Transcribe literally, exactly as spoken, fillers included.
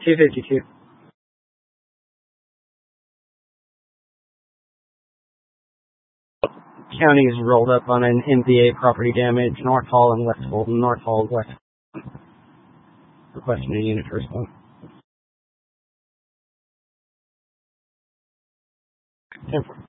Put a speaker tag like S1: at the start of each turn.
S1: two fifty-two. County is rolled up on an M V A property damage, North Hall and West Fulton. North Hall, West. Requesting a unit to respond. ten four.